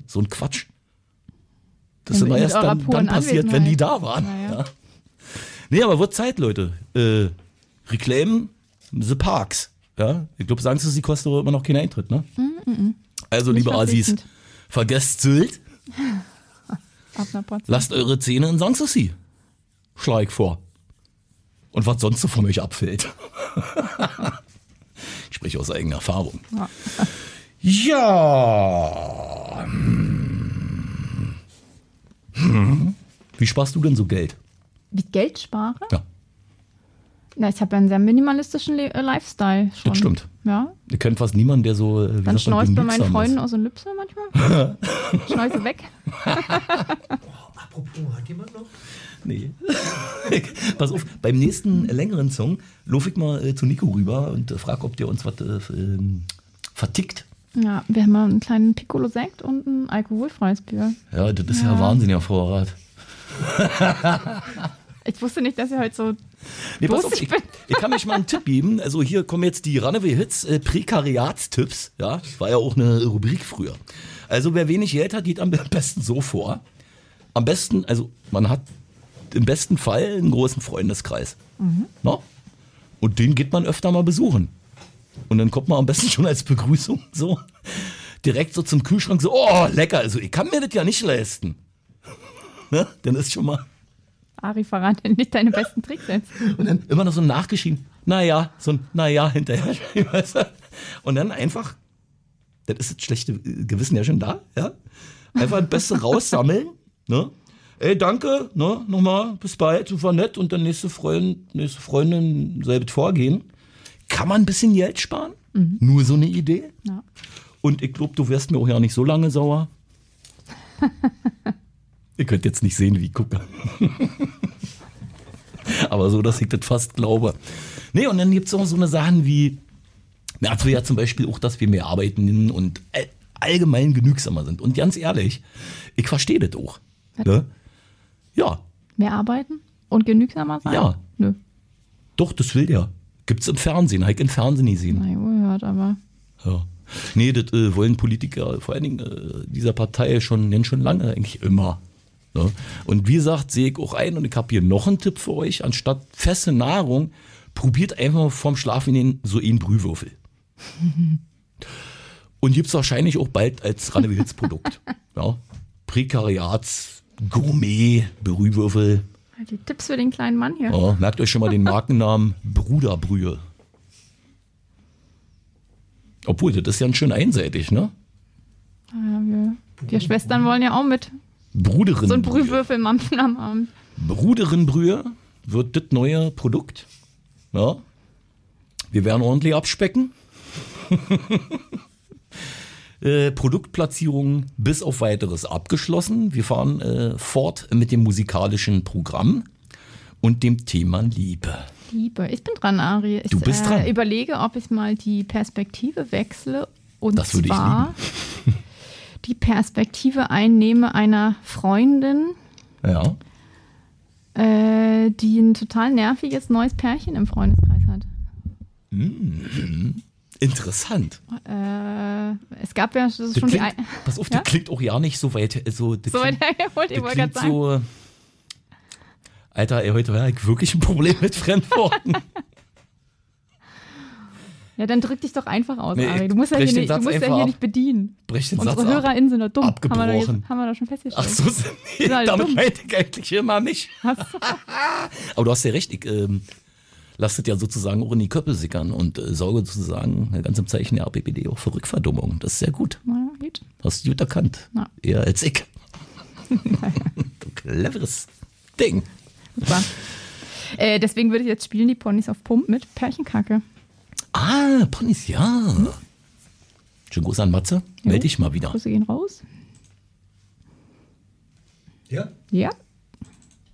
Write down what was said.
so ein Quatsch. Das ist immer erst dann passiert, wenn die da waren. Ja. Nee, aber wird Zeit, Leute. Reclaim the Parks. Ja? Ich glaube, sagen Sie kostet aber immer noch keinen Eintritt, ne? Also, liebe Assis, vergesst Sylt. Lasst eure Zähne in Sanssouci. Schlag ich vor. Und was sonst so von euch abfällt. Ich spreche aus eigener Erfahrung. Ja. Wie sparst du denn so Geld? Wie Geld spare? Ja. Na, ich habe ja einen sehr minimalistischen Lifestyle schon. Das stimmt. Ja. Ihr kennt fast niemanden, der so dann schneuzt bei meinen Freunden aus den Lübse manchmal. Schneuze weg. Apropos, hat jemand noch? Nee. Pass auf, beim nächsten längeren Song laufe ich mal zu Nico rüber und frage, ob der uns was vertickt. Ja, wir haben mal einen kleinen Piccolo-Sekt und ein alkoholfreies Bier. Ja, das ist ja Wahnsinniger Vorrat. Ich wusste nicht, dass ihr heute so pass auf, ich kann euch mal einen Tipp geben. Also hier kommen jetzt die Runaway-Hits, Prekariatstipps. Ja, war ja auch eine Rubrik früher. Also wer wenig Geld hat, geht am besten so vor. Am besten, also man hat im besten Fall einen großen Freundeskreis. No? Und den geht man öfter mal besuchen. Und dann kommt man am besten schon als Begrüßung so direkt so zum Kühlschrank so, oh, lecker, also ich kann mir das ja nicht leisten. Ne? Dann ist schon mal... Ari, verrate nicht deine besten Tricks jetzt. Und dann immer noch so nachgeschrieben, naja, hinterher. Weißt du? Und dann einfach, dann ist das schlechte Gewissen ja schon da, ja? Einfach das Beste raussammeln, ne? Ey, danke, ne? Nochmal, bis bald, war nett. Und dann nächste Freundin selbst vorgehen. Kann man ein bisschen Geld sparen? Nur so eine Idee. Ja. Und ich glaube, du wärst mir auch ja nicht so lange sauer. Ihr könnt jetzt nicht sehen, wie ich gucke. Aber so, dass ich das fast glaube. Nee, und dann gibt es auch so eine Sachen wie, also ja zum Beispiel auch, dass wir mehr arbeiten und allgemein genügsamer sind. Und ganz ehrlich, ich verstehe das auch. Ne? Ja. Mehr arbeiten und genügsamer sein? Ja. Nö. Doch, das will der. Gibt's im Fernsehen, habe ich im Fernsehen nicht gesehen. Na, gehört, aber... Ja. Nee, das wollen Politiker, vor allen Dingen dieser Partei schon lange, eigentlich immer. Ne? Und wie gesagt, sehe ich auch ein und ich habe hier noch einen Tipp für euch. Anstatt feste Nahrung, probiert einfach vorm Schlafengehen so einen Brühwürfel. Und gibt es wahrscheinlich auch bald als Runaway-Hits-Produkt. Ja? Prekariats, Gourmet, Brühwürfel. Die Tipps für den kleinen Mann hier. Ja, merkt euch schon mal den Markennamen Bruderbrühe. Obwohl, das ist ja schön einseitig, ne? Ja, wir Schwestern wollen ja auch mit. Bruderin. So ein Brühwürfelmampfen am Abend. Bruderinbrühe wird das neue Produkt. Ja. Wir werden ordentlich abspecken. Produktplatzierung bis auf weiteres abgeschlossen. Wir fahren fort mit dem musikalischen Programm und dem Thema Liebe. Liebe. Ich bin dran, Ari. Du bist dran. Ich überlege, ob ich mal die Perspektive wechsle. Und das würde zwar die Perspektive einnehme einer Freundin, ja. Die ein total nerviges neues Pärchen im Freundeskreis hat. Interessant. Es gab ja schon die... Pass auf, das klingt auch ja nicht so weit... So weit hergeholt, ich wollte gerade sagen. So, Alter, ey, heute habe ich wirklich ein Problem mit Fremdworten. Ja, dann drück dich doch einfach aus, Nee, Ari. Du musst ja hier nicht bedienen. Brech den Unsere Satz ab. HörerInnen sind doch dumm. Abgebrochen. Haben wir doch schon festgestellt. Ach so, nee, halt damit dumm. meinte ich eigentlich immer mich. Aber du hast ja recht, ich lasse das ja sozusagen auch in die Köpfe sickern und sorge sozusagen ganz im Zeichen der APPD auch für Rückverdummung. Das ist sehr gut. Na, gut. Hast du gut erkannt. Ja. Eher als ich. Du cleveres Ding. Super. Deswegen würde ich jetzt spielen die Ponys auf Pump mit Pärchenkacke. Ah, Ponys, ja. Schönen Gruß an Matze. Meld dich mal wieder. Grüße gehen raus. Ja? Ja.